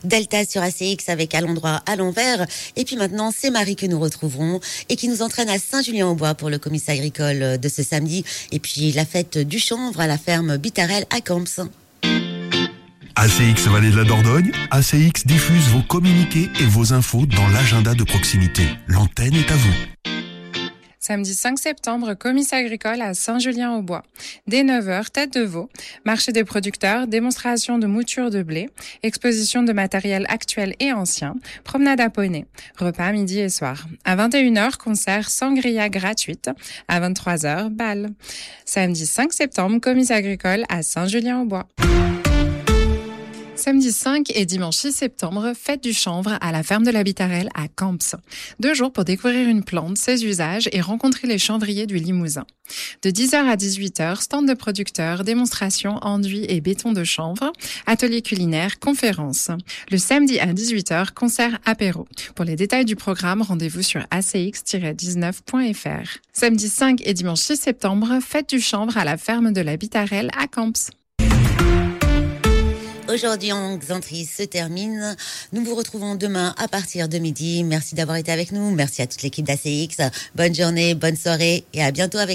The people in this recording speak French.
Delta sur ACX avec À l'endroit à l'envers. Et puis maintenant, c'est Marie que nous retrouverons et qui nous entraîne à Saint-Julien-au-Bois pour le comice agricole de ce samedi. Et puis la fête du chanvre à la ferme Bitarel à Camps. ACX Vallée de la Dordogne, ACX diffuse vos communiqués et vos infos dans l'agenda de proximité. L'antenne est à vous. Samedi 5 septembre, comice agricole à Saint-Julien-au-Bois. Dès 9h, tête de veau, marché des producteurs, démonstration de mouture de blé, exposition de matériel actuel et ancien, promenade à poney, repas midi et soir. À 21h, concert sangria gratuite. À 23h, bal. Samedi 5 septembre, comice agricole à Saint-Julien-au-Bois. Samedi 5 et dimanche 6 septembre, fête du chanvre à la ferme de la Bitarel à Camps. 2 jours pour découvrir une plante, ses usages et rencontrer les chanvriers du Limousin. De 10h à 18h, stand de producteurs, démonstrations, enduits et béton de chanvre, atelier culinaire, conférences. Le samedi à 18h, concert apéro. Pour les détails du programme, rendez-vous sur acx-19.fr. Samedi 5 et dimanche 6 septembre, fête du chanvre à la ferme de la Bitarel à Camps. Aujourd'hui, en Xantrie se termine. Nous vous retrouvons demain à partir de midi. Merci d'avoir été avec nous. Merci à toute l'équipe d'ACX. Bonne journée, bonne soirée et à bientôt avec